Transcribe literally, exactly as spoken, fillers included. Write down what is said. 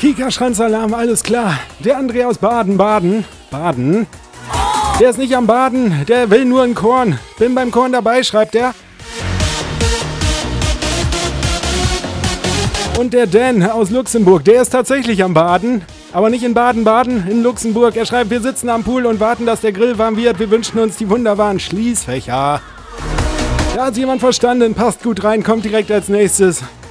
Kika-Schranzalarm, alles klar. Der André aus Baden, Baden, Baden. Der ist nicht am Baden, der will nur ein Korn. Bin beim Korn dabei, schreibt er. Und der Dan aus Luxemburg, der ist tatsächlich am Baden. Aber nicht in Baden-Baden, in Luxemburg. Er schreibt, wir sitzen am Pool und warten, dass der Grill warm wird. Wir wünschen uns die wunderbaren Schließfächer. Da hat jemand verstanden, passt gut rein, kommt direkt als nächstes.